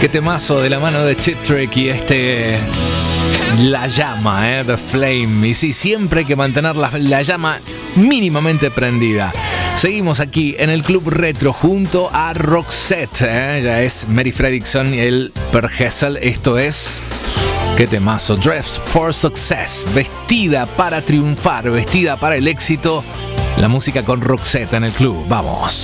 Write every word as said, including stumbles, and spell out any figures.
Qué temazo de la mano de Cheap Trick y este... La llama, eh, The Flame. Y sí, siempre hay que mantener la, la llama mínimamente prendida. Seguimos aquí en el Club Retro junto a Roxette. Eh. Ya es Mary Fredriksson y el Per Gessle. Esto es... Qué temazo. Dress for Success. Vestida para triunfar, vestida para el éxito. La música con Roxette en el club. Vamos.